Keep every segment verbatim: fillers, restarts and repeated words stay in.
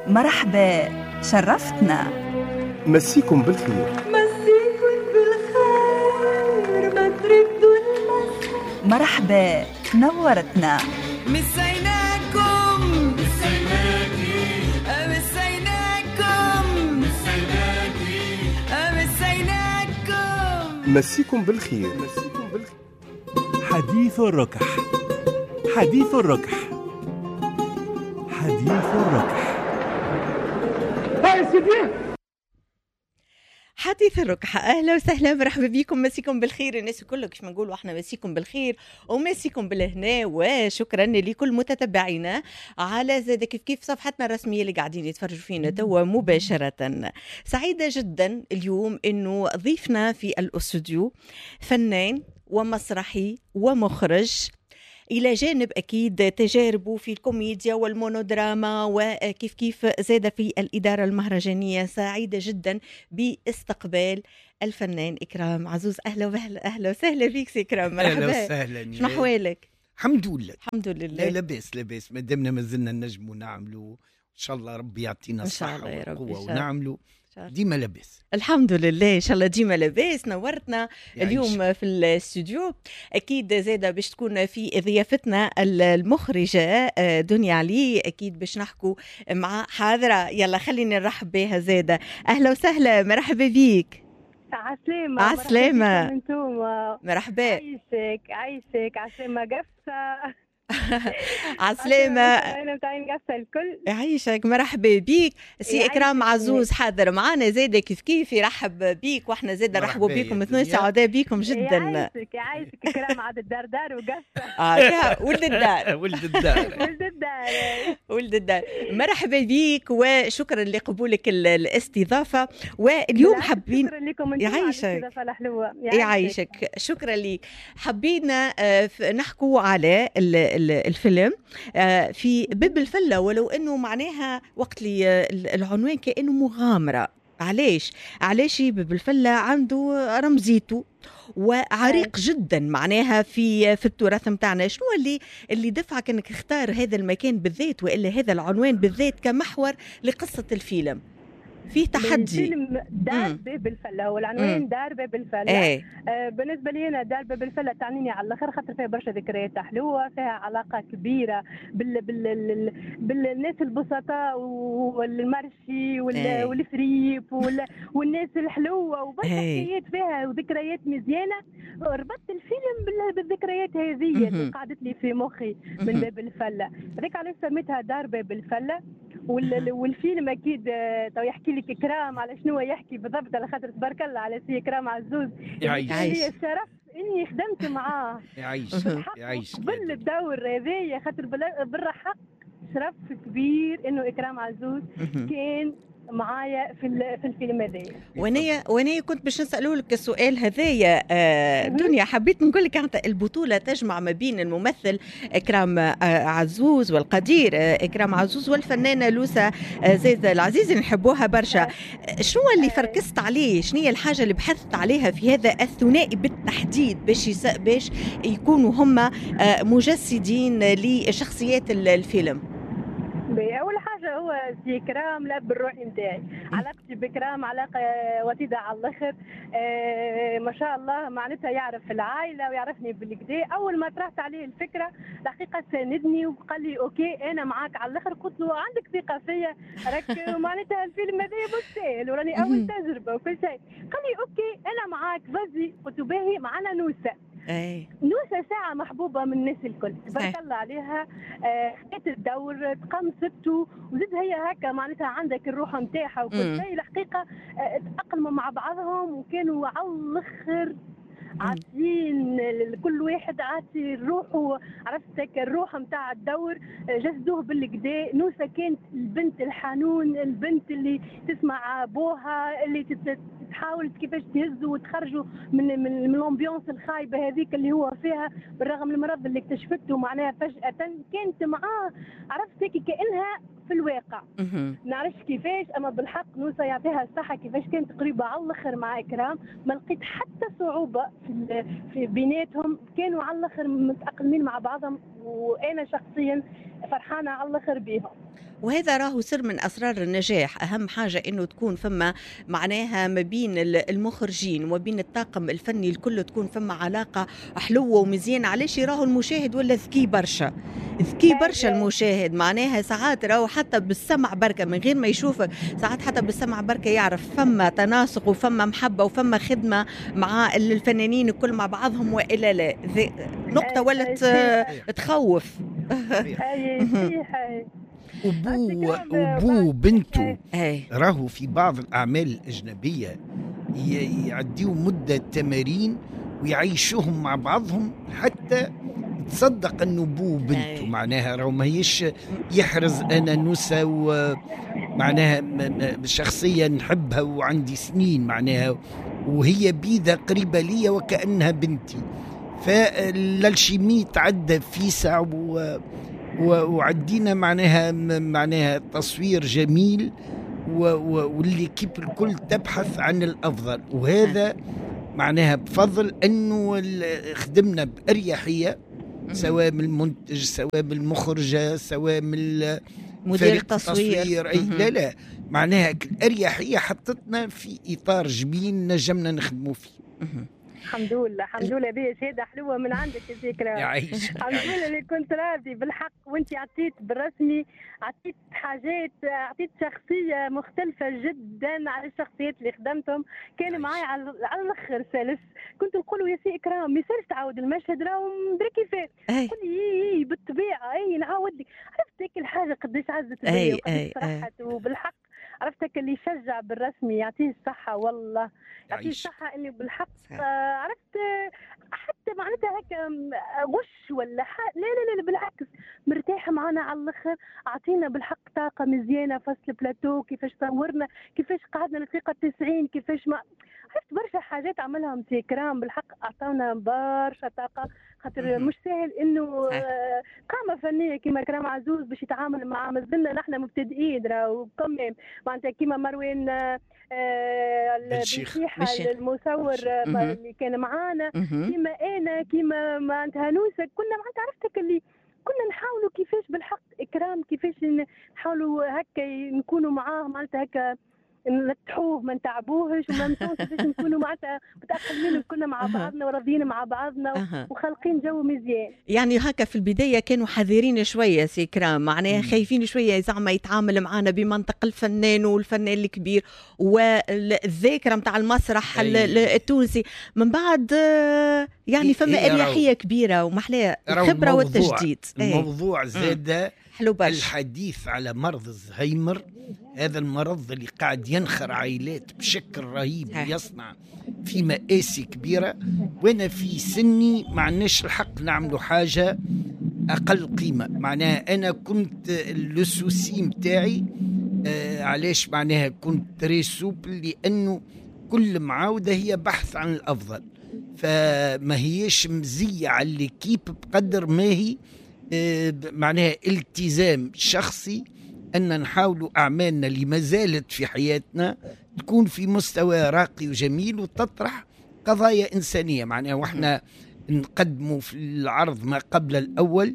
مرحبا، شرفتنا. مسيكم بالخير. مسيكم بالخير، ما تردوا المسا. مرحبا، نورتنا. مسيناكم مسيناكي مسيناكم مسيناكي مسيناكم. مسيكم بالخير. مسيكم بالخير. حديث الركح. حديث الركح. حديث الركح. حديث الركحة. أهلا وسهلا، مرحبا بكم. مسيكم بالخير الناس كله، كيف ما نقولوا احنا مسيكم بالخير ومسيكم بالهنا، وشكرا لكل متتبعينا على زاد كيف كيف صفحتنا الرسمية اللي قاعدين يتفرجوا فينا توا مباشرة. سعيدة جدا اليوم انه ضيفنا في الاستوديو فنان ومسرحي ومخرج، إلى جانب أكيد تجاربه في الكوميديا والمونودراما وكيف كيف زاد في الإدارة المهرجانية. سعيدة جدا باستقبال الفنان إكرام عزوز. أهلا وسهلا. أهلا وسهلا فيك إكرام، مرحبا. أهلا وسهلا. شنو أحوالك؟ الحمد لله. الحمد لله. لا لاباس لاباس، ما دامنا مازلنا نجموا نعملوا إن شاء الله ربي يعطينا الصحة والقوة ونعملوا ديما لاباس. الحمد لله، ان شاء الله ديما لاباس. نورتنا اليوم في الاستوديو. اكيد زاده باش تكون في ضيافتنا المخرجه دنيا علي، اكيد باش نحكوا مع حاضره. يلا خليني نرحب بها زاده. اهلا وسهلا، مرحبا بيك. عسلامة. عسلامة. مرحبا. عايشك عايشك. عسلامة قفة. عسلامة. أنا متاعين قفة الكل. يعيشك، مرحبا بيك. سي إكرام عزوز حاضر معنا زادة كيف كيف يرحب بيك، واحنا زادة رحبوا بيكم، اثنين سعداء بيكم جدا. يعيشك يعيشك إكرام عاد الدار دار وقفة. اه ولد الدار. ولد الدار. ولد الدار. ولد الدار. مرحبا بيك وشكرا لقبولك الاستضافة. واليوم حابين شكرا لكم انتم. يعيشك الحلوة. يعيشك. شكرا لك. حبينا نحكوا على الفيلم في باب الفلة، ولو انه معناها وقت لي العنوان كأنه مغامرة. علاش علاش باب الفلة عنده رمزيته وعريق جدا معناها في في التراث متاعنا. شنو اللي اللي دفعك انك اختار هذا المكان بالذات والا هذا العنوان بالذات كمحور لقصة الفيلم؟ فيه تحدي. الفيلم دار باب الفلة، والعنوان دار باب الفلة. ايه. آه بالنسبة لي أنا دار باب الفلة تعنيني على الآخر، خاطر فيها برشا ذكريات حلوة، فيها علاقة كبيرة بال بال بالناس البسطاء والمرشي ايه. والفريب والناس الحلوة، وبرشا حكايات فيها وذكريات مزيانة. ربطت الفيلم بالذكريات هذه اللي قعدت لي في مخي من باب الفلة، هذيك علاش سميتها دار باب الفلة. والفيلم اكيد تو يحكي لك إكرام على شنو يحكي بالضبط، على خاطر تبارك الله على سي إكرام عزوز. يعيش. هي الشرف اني خدمت معاه. يعيش. يعيش قبل الدور هذايا، خاطر بالحق شرف كبير انه إكرام عزوز كان معايا في في الفيلم هذايا. وانا وانا كنت باش نسالوا لك السؤال هذايا. آه دنيا، حبيت نقول لك انت البطوله تجمع ما بين الممثل إكرام آه عزوز والقدير آه إكرام عزوز والفنانه لوسا آه زيد العزيز، نحبوها برشا. شنو اللي فركست عليه؟ شنو هي الحاجه اللي بحثت عليها في هذا الثنائي بالتحديد باش يس... باش يكونوا هم آه مجسدين لشخصيات الفيلم؟ أول حاجة هو سي إكرام الأب الروحي نتاعي، علاقتي بإكرام علاقة وطيدة على الآخر. آه ما شاء الله، معناتها يعرف العائلة ويعرفني بالكدا. أول ما طرحت عليه الفكرة الحقيقة ساندني وقال لي أوكي أنا معاك على الآخر. قلت له عندك ثقة فيا، راك معناتها الفيلم هذا مش سهل وراني أول تجربة وكل شيء. قال لي أوكي أنا معاك فازي. قلت باهي. معنا نوسة. أي. نوسة ساعة محبوبة من الناس الكل، تبارك الله عليها. خدت آه الدور تقمصته، وزيد هي هكا معناتها عندك الروح نتاعها وكل شيء. الحقيقة آه تأقلموا مع بعضهم وكانوا على الآخر عاطين كل واحد عاطي روحه. عرفتك الروح نتاع الدور جسدوه بالكدا. نوسة كانت البنت الحنون، البنت اللي تسمع ابوها، اللي تحاول كيفاش تهزه وتخرجه من من الامبيونس الخايبه هذيك اللي هو فيها، بالرغم من المرض اللي اكتشفته معناها فجأة. كانت معاه عرفتك كأنها في الواقع. نعرفش كيفاش، اما بالحق نوسة يعطيها الصحة كيفاش كانت قريبة على الاخر مع إكرام. ما لقيت حتى صعوبة في في بيناتهم، كانوا على الاخر متأقلمين مع بعضهم وانا شخصيا فرحانه على الاخر بيهم. وهذا راهو سر من أسرار النجاح. أهم حاجة إنه تكون فما معناها ما بين المخرجين وما بين الطاقم الفني الكل تكون فما علاقة حلوة ومزيانة. علاش راهو المشاهد ولا ذكي برشا، ذكي برشا المشاهد، معناها ساعات راهو حتى بالسمع بركة من غير ما يشوفك، ساعات حتى بالسمع بركة يعرف فما تناسق وفما محبة وفما خدمة مع الفنانين الكل مع بعضهم وإلا لا. نقطة ولا تخوف. أبوه أبوه بنته راهو في بعض الأعمال الأجنبية يعديوا مدة تمارين ويعيشوهم مع بعضهم حتى تصدق أنه أبوه بنته. معناها راهو ما هيش يحرز أنا نسا ومعناها شخصية نحبها وعندي سنين معناها وهي بيدة قريبة لي وكأنها بنتي. فالشيمي تعدى في ساعة و وعدينا معناها معناها تصوير جميل واللي كيب الكل تبحث عن الأفضل، وهذا معناها بفضل أنه خدمنا بأريحية سواء من المنتج سواء من المخرجة سواء من مدير التصوير. أي لا لا معناها الأريحية حطتنا في إطار جميل نجمنا نخدموا فيه. الحمد لله الحمد لله بيه شهاده حلوه من عندك يا ذكرى. يعيش الحمد لله اللي كنت راضي بالحق وانت عطيت بالرسمي عطيت حاجات عطيت شخصيه مختلفه جدا على الشخصيات اللي خدمتهم. كان معايا على الاخر سلس كنت نقولوا يا سي اكرام ما يصيرش تعاود المشهد راهو مدري كيفاه. قل لي بالطبيعه اي نعاود لك. عرفت هيك الحاجه قديش عزت بيا وقديش فرحت وبالحق عرفتك اللي يشجع بالرسمي يعطيه الصحة والله يعطيه الصحة اللي بالحق آه عرفت حتى معناتها هيك غش ولا لا لا لا بالعكس مرتاحة معنا على الآخر. أعطينا بالحق طاقة مزيانة فصل بلاتو كيفاش صورنا كيفاش قعدنا للدقيقة تسعين كيفاش ما عرفت برشا حاجات عملها مسي كرام بالحق أعطانا برشا طاقة خاطر مش سهل إنه آه قامة فنية كما كرام عزوز باش يتعامل مع مازلنا نحن مبتدئين راهو كمان معناتها كيما مروان آه بالشيحة المصور اللي كان معانا كيما أنا كيما معناتها نوسة كنا معناتها عرفتك اللي كنا نحاولوا كيفاش بالحق إكرام كيفاش نحاولوا هكا نكونوا معاه معناتها هكا نتحوه ما نتعبوهش وما نسوش باش نكونوا معناتها متأقلمين كنا مع بعضنا وراضيين مع بعضنا أه. وخالقين جو مزيان. يعني هكا في البداية كانوا حذرين شوية سي كرام معناها خايفين شوية زعما يتعامل معنا بمنطق الفنان والفنان الكبير والذاكرة متاع المسرح التونسي. من بعد يعني فما إيه أريحية كبيرة ومحلاها الخبرة والتجديد. الموضوع زاد الحديث على مرض الزهايمر. هذا المرض اللي قاعد ينخر عائلات بشكل رهيب ويصنع في مآسي كبيرة. وانا في سني ما عندناش الحق نعملوا حاجة اقل قيمة. معناها انا كنت اللسوسي متاعي آه علاش معناها كنت ريسوب لانه كل معاودة هي بحث عن الافضل. فما هيش مزية على الكيب بقدر ما هي آه معناها التزام شخصي أن نحاولوا أعمالنا اللي ما زالت في حياتنا تكون في مستوى راقي وجميل وتطرح قضايا إنسانية. معناها وإحنا نقدموا في العرض ما قبل الأول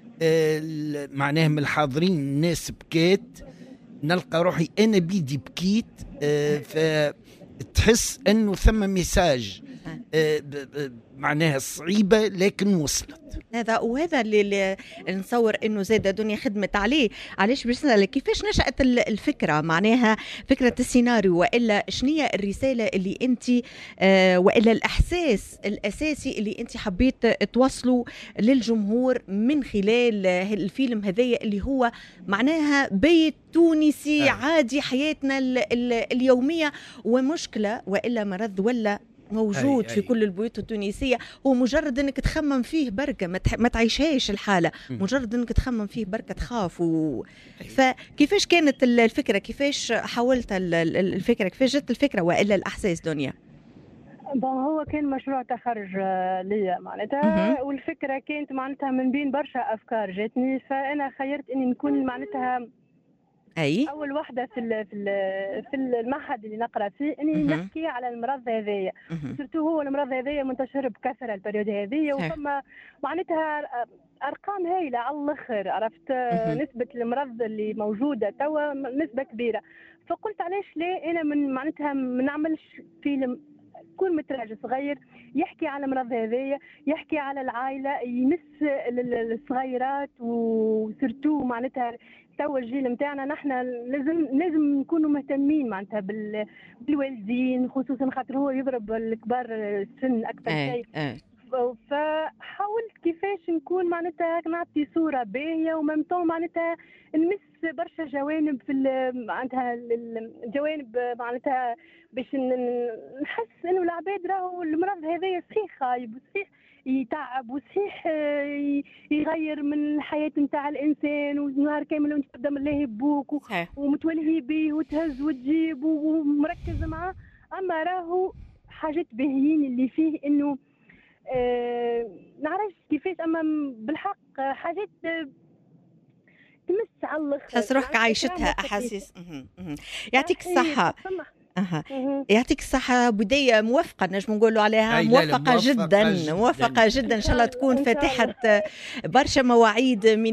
آه معناها من الحاضرين الناس بكيت نلقى روحي أنا بيدي بكيت آه فتحس أنه ثم مساج آه معناها صعيبة لكن وصلت. هذا وهذا اللي, اللي نصور انه زاد دنيا خدمت عليه. علاش باش نسألك كيفاش نشأت الفكرة معناها فكرة السيناريو والا شنية الرسالة اللي انت آه والا الاحساس الاساسي اللي انت حبيت توصله للجمهور من خلال الفيلم هذايا اللي هو معناها بيت تونسي آه. عادي حياتنا ال ال اليومية ومشكلة والا مرض ولا موجود أي في أي. كل البيوت التونسية. هو مجرد انك تخمم فيه بركة ما تعيشهاش الحالة مجرد انك تخمم فيه بركة تخاف و... فكيفاش كانت الفكرة كيفاش حاولت الفكرة كيفاش جت الفكرة وإلا الأحساس دنيا؟ هو كان مشروع تخرج لي معناتها والفكرة كانت معناتها من بين برشا أفكار جاتني فأنا خيرت إني نكون معناتها أي أول واحدة في في في المعهد اللي نقرأ فيه إني نحكي على المرض هذايا. سورتو هو المرض هذايا منتشر بكثرة البريود هذه وفما معناتها ارقام هايله على الاخر، عرفت؟ نسبه المرض اللي موجوده توا نسبه كبيره. فقلت علاش لا انا من معناتها ما نعملش فيلم كل متراج صغير يحكي على المرض هذايا، يحكي على العائله، يمس الصغيرات وسرتو معناتها توا الجيل نتاعنا نحن لازم لازم نكونوا مهتمين معناتها بالوالدين، خصوصا خاطر هو يضرب الكبار السن اكثر شيء. فحاولت كيفاش نكون معناتها نعطي صوره باهيه وممتون معناتها نمس برشا جوانب في معناتها الجوانب معناتها باش نحس انه العباد راهو المرض هذايا صحيح خايب وصحيح يتعب وصحيح يغير من الحياه نتاع الانسان، ونهار كامل وانت قدام الله بوك ومتولهي به وتهز وتجيب ومركز معاه. اما راهو حاجات باهيين اللي فيه انه أه نعرفش كيفاش، اما بالحق حاجات تمس على الاخر، تحس روحك عايشتها احاسيس. يعطيك الصحه. أها. يعطيك الصحة بداية موفقة، نجم نقولوا عليها موفقة, موفقة جدا, جدا موفقة جدا. إن شاء الله تكون فاتحة برشا مواعيد من